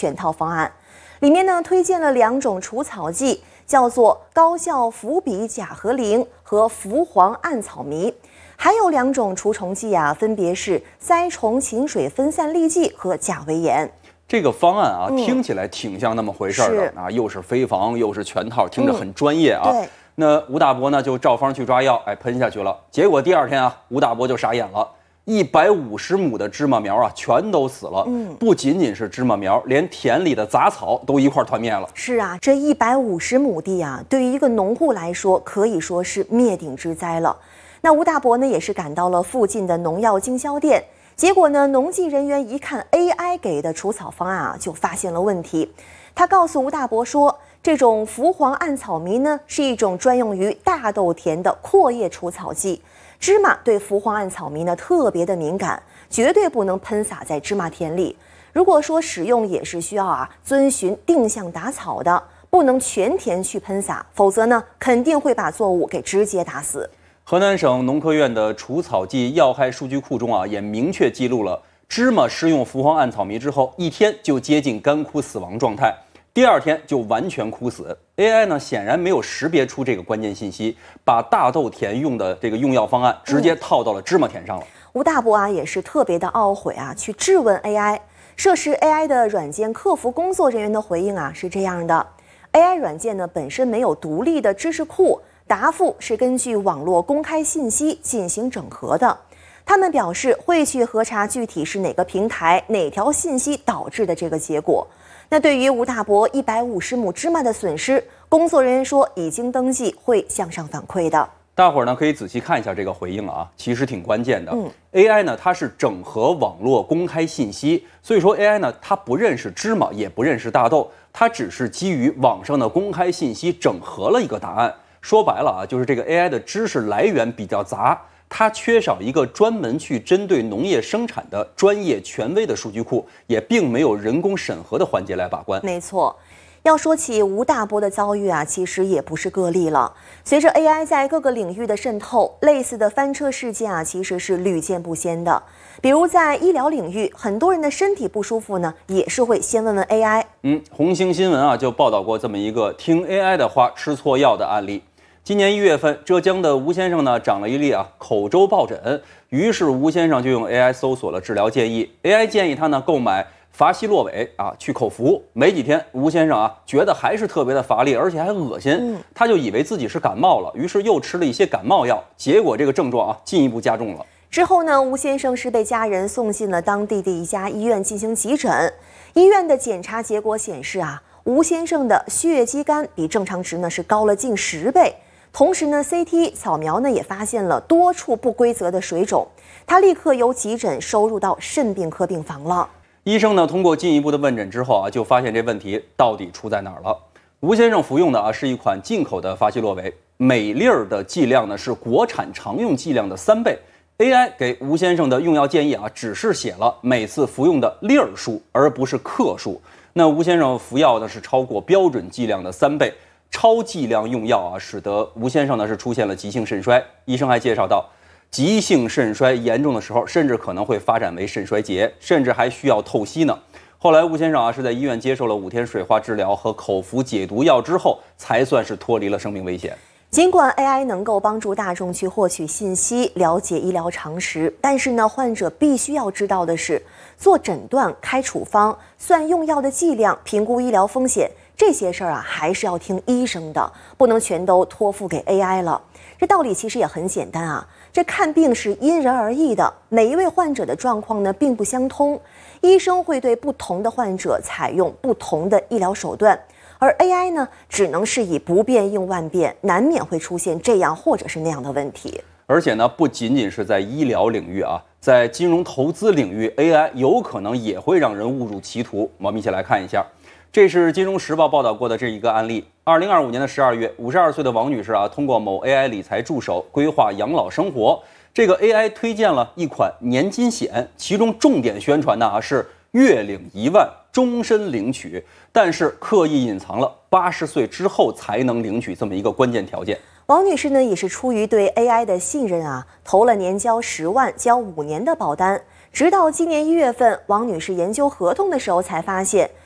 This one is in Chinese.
全套方案，里面呢推荐了2种除草剂，叫做高效氟比甲和磷和氟磺胺草醚。还有2种除虫剂啊，分别是鳃虫嗪水分散利剂和甲维盐。 这个方案啊，听起来挺像那么回事的啊，又是飞防，又是全套，听着很专业啊。 对。 那吴大伯呢就照方去抓药，喷下去了。结果第2天啊，吴大伯就傻眼了，150亩的芝麻苗啊，全都死了。不仅仅是芝麻苗，连田里的杂草都一块团灭了。 是啊，这150亩地啊，对于一个农户来说，可以说是灭顶之灾了。那吴大伯呢，也是赶到了附近的农药经销店，结果呢，农技人员一看 AI 给的除草方案啊，就发现了问题。他告诉吴大伯说，这种氟磺胺草醚呢，是一种专用于大豆田的阔叶除草剂。芝麻对氟磺胺草醚呢特别的敏感，绝对不能喷洒在芝麻田里。如果说使用也是需要遵循定向打草的，不能全田去喷洒，否则呢肯定会把作物给直接打死。 河南省农科院的除草剂要害数据库中啊，也明确记录了芝麻施用氟磺胺草醚之后，1天就接近干枯死亡状态，第2天就完全枯死。AI 呢显然没有识别出这个关键信息，把大豆田用的这个用药方案直接套到了芝麻田上了。 吴大伯啊也是特别的懊悔啊，去质问 AI。涉事 AI 的软件客服工作人员的回应啊是这样的 ：AI 软件呢本身没有独立的知识库，答复是根据网络公开信息进行整合的。他们表示会去核查具体是哪个平台、哪条信息导致的这个结果。那对于吴大伯150亩芝麻的损失，工作人员说已经登记，会向上反馈的。 大伙儿呢可以仔细看一下这个回应啊，其实挺关键的。AI 呢它是整合网络公开信息，所以说 AI 呢它不认识芝麻，也不认识大豆，它只是基于网上的公开信息整合了一个答案。说白了啊，就是这个 AI 的知识来源比较杂，它缺少一个专门去针对农业生产的专业权威的数据库，也并没有人工审核的环节来把关。 没错。要说起吴大伯的遭遇啊，其实也不是个例了。随着 AI 在各个领域的渗透，类似的翻车事件啊，其实是屡见不鲜的。比如在医疗领域，很多人的身体不舒服呢，也是会先问问 AI。 红星新闻啊就报道过这么一个听 AI 的话吃错药的案例。今年1月份，浙江的吴先生呢长了一例口周疱疹，于是吴先生就用 AI 搜索了治疗建议。AI 建议他呢购买伐西洛韦去口服。没几天，吴先生觉得还是特别的乏力，而且还恶心，他就以为自己是感冒了，于是又吃了一些感冒药，结果这个症状进一步加重了。 之后呢，吴先生是被家人送进了当地的一家医院进行急诊。医院的检查结果显示吴先生的血肌酐比正常值呢是高了近10倍。同时呢 ，CT 扫描呢也发现了多处不规则的水肿，他立刻由急诊收入到肾病科病房了。 医生呢通过进一步的问诊之后就发现这问题到底出在哪儿了。吴先生服用的是一款进口的伐西洛韦，每粒儿的剂量呢是国产常用剂量的3倍。AI 给吴先生的用药建议只是写了每次服用的粒儿数，而不是克数。那吴先生服药呢是超过标准剂量的3倍。超剂量用药使得吴先生呢是出现了急性肾衰。医生还介绍到，急性肾衰严重的时候，甚至可能会发展为肾衰竭，甚至还需要透析呢。后来吴先生是在医院接受了5天水化治疗和口服解毒药之后，才算是脱离了生命危险。 尽管 AI 能够帮助大众去获取信息、了解医疗常识，但是呢，患者必须要知道的是，做诊断、开处方、算用药的剂量、评估医疗风险，这些事儿还是要听医生的，不能全都托付给 AI 了。这道理其实也很简单这看病是因人而异的，每一位患者的状况呢并不相通，医生会对不同的患者采用不同的医疗手段。而 AI 呢，只能是以不变应万变，难免会出现这样或者是那样的问题。 而且呢，不仅仅是在医疗领域在金融投资领域 ，AI 有可能也会让人误入歧途。我们一起来看一下，这是《金融时报》报道过的这一个案例。2025年的12月，52岁的王女士通过某 AI 理财助手规划养老生活。这个 AI 推荐了一款年金险，其中重点宣传的是月领1万，终身领取，但是刻意隐藏了80岁之后才能领取这么一个关键条件。 王女士呢也是出于对 AI 的信任投了年交10万、交5年的保单。直到今年1月份，王女士研究合同的时候才发现，